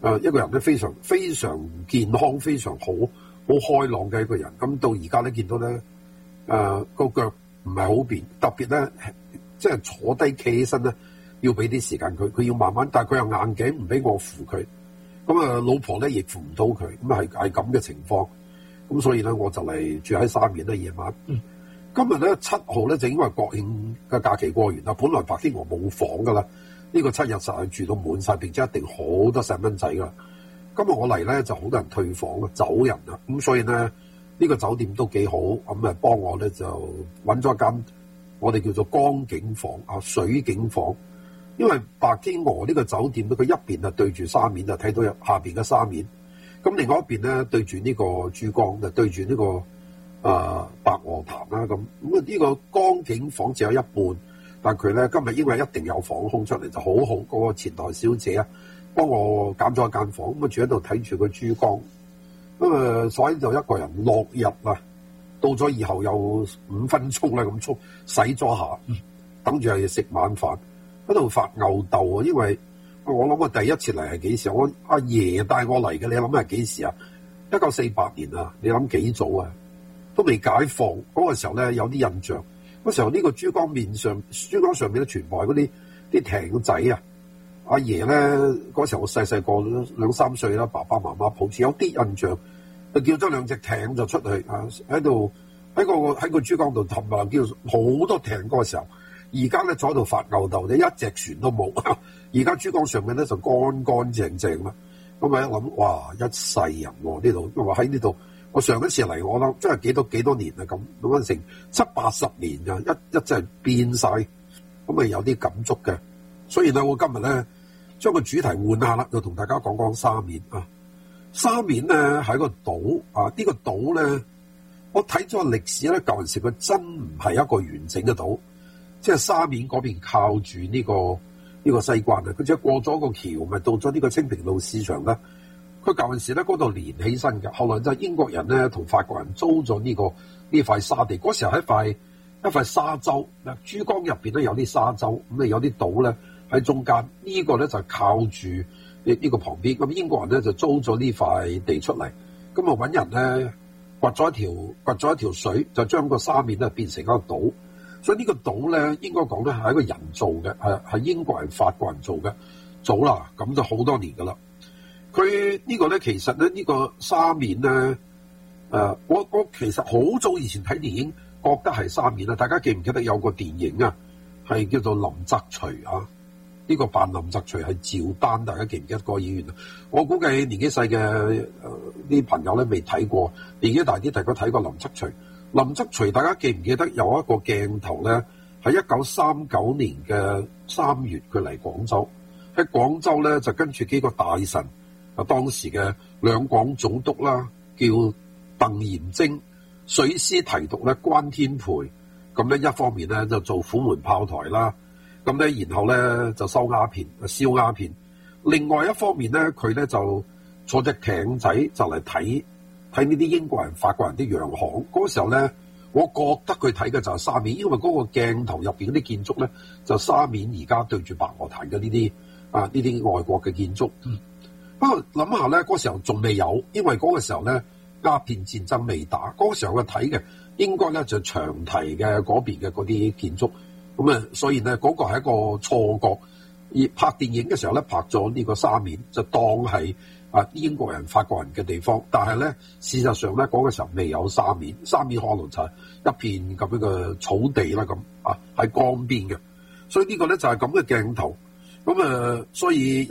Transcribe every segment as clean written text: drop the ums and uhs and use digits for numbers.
一個人咧非常非常健康、非常好開朗嘅一個人。咁到而家咧見到咧個腳唔係好便，特別咧即係坐低企起身咧要俾啲時間佢要慢慢，但係佢又硬頸唔俾我扶佢。咁老婆咧亦扶唔到佢，咁係咁嘅情況。咁所以咧我就嚟住喺沙面啦夜晚。今日咧7號咧就因為國慶嘅假期過完啦，本來白天鵝冇房噶啦，呢個7日實係住到滿晒，並且一定好多細蚊仔噶。今日我嚟咧就好多人退房啊，走人啦。咁所以咧呢個酒店都幾好，咁啊幫我咧就揾咗一間我哋叫做江景房啊，水景房。因為白天鵝呢個酒店咧，佢一邊啊對住沙面啊，睇到下邊嘅沙面，咁另外一邊咧對住呢個珠江，就對住呢個白鵝潭啦。咁呢個江景房只有一半，但佢咧今日因為一定有房空出嚟，就好好嗰個前台小姐啊幫我揀咗一間房，咁啊住喺度睇住個珠江，咁啊所以就一個人落日啊，到咗以後有5分鐘啦咁洗咗下，等住係食晚飯。喺度發吽竇啊！因為我諗我第一次嚟係幾時？我阿爺帶我嚟嘅，你諗係幾時啊？1948年啊！你諗幾早啊？都未解放嗰個時候咧，有啲印象。嗰時候呢個珠江上面咧，全部係嗰啲艇仔啊！阿爺咧嗰時候我細個2、3歲啦，爸爸媽媽抱住有啲印象，就叫咗2隻艇就出去啊！喺個珠江度氹啊，叫好多艇嗰個時候。而家咧坐喺度發吽竇，你一隻船都冇。而家珠江上面咧就乾乾淨淨啦。咁啊一諗，哇！一世人喎呢度，因為喺呢度，我上一次嚟我諗真係幾多年啊咁，咁成70-80年啊，一真係變晒，咁啊有啲感觸嘅。所以咧，我今日咧將個主題換下啦，就同大家講講沙面啊。沙面咧係一個島啊，呢個島咧我睇咗歷史咧，舊陣時佢真唔係一個完整嘅島。即係沙面嗰邊靠住呢個西關啊，佢只係過咗個橋，咪到咗呢個清平路市場啦。佢舊陣時咧嗰度連起身嘅，後來就英國人咧同法國人租咗呢塊沙地。嗰時候係一塊沙洲，珠江入邊咧有啲沙洲，咁啊有啲島咧喺中間。呢個咧就係靠住呢個旁邊。咁英國人咧就租咗呢塊地出嚟，咁啊揾人咧掘咗一條水，就將個沙面咧變成一個島。所以呢個島咧，應該講咧係一個人做嘅，係英國人、法國人做嘅。早啦，咁就好多年噶啦。佢呢個咧，其實咧呢個沙面咧，我其實好早以前睇電影覺得係沙面啦。大家記唔記得有個電影啊，係叫做林則徐啊？呢個扮林則徐係趙丹，大家記唔記得個演員啊？我估計年紀細嘅啲朋友咧未睇過，年紀大啲大家睇過林則徐。林則徐，大家記唔記得有一個鏡頭咧？喺1939年嘅3月，佢嚟廣州。喺廣州咧，就跟住幾個大臣啊，當時嘅兩廣總督啦，叫鄧延征、水師提督咧關天培。咁咧一方面咧就做虎門炮台啦，咁咧然後咧就收鴉片、燒鴉片。另外一方面咧，佢咧就坐隻艇仔就嚟睇呢啲英國人、法國人啲洋行。嗰個時候咧，我覺得佢睇嘅就係沙面，因為嗰個鏡頭入邊嗰啲建築咧，就沙面而家對住白鵝潭嘅呢啲外國嘅建築。不過諗下咧，嗰時候仲未有，因為嗰個時候咧鴉片戰爭未打。嗰個時候我睇嘅應該咧就長堤嘅嗰邊嘅嗰啲建築。咁啊，所以咧嗰個係一個錯覺。而拍電影嘅時候咧，拍咗呢個沙面就當係英國人、法國人嘅地方，但係咧事實上咧嗰個時候未有沙面，沙面可能就係一片咁樣嘅草地啦，咁喺江邊嘅，所以呢個咧就係咁嘅鏡頭。咁所以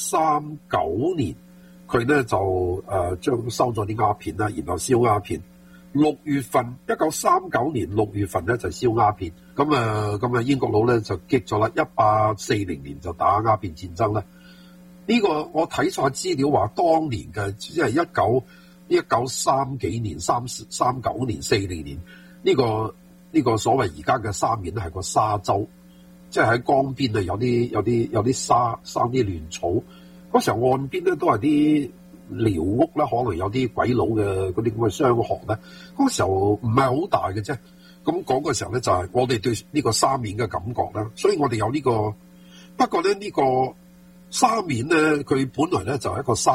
1939年佢咧就將收咗啲鴉片啦，然後燒鴉片。6月份1939年6月份咧就燒鴉片。咁英國佬咧就擊咗啦。1840年就打鴉片戰爭啦。呢個我睇晒資料話，當年嘅即係1930幾年、39年、40年呢個所謂而家嘅沙面咧係個沙洲，即係喺江邊啊有啲沙生啲亂草。嗰時候岸邊咧都係啲寮屋啦，可能有啲鬼佬嘅嗰啲咁嘅商行咧。嗰時候唔係好大嘅啫。咁講嘅時候咧就係我哋對呢個沙面嘅感覺啦。所以我哋有呢個，不過咧呢個沙面咧，佢本來咧就係一個沙